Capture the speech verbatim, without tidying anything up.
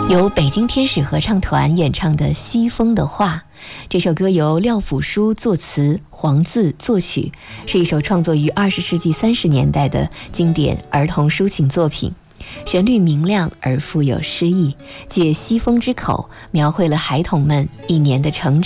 由北京天使合唱团演唱的《西风的话》，这首歌由廖辅书作词，黄自作曲，是一首创作于二十世纪三十年代的经典儿童抒情作品。旋律明亮而富有诗意，借西风之口描绘了孩童们一年的成长。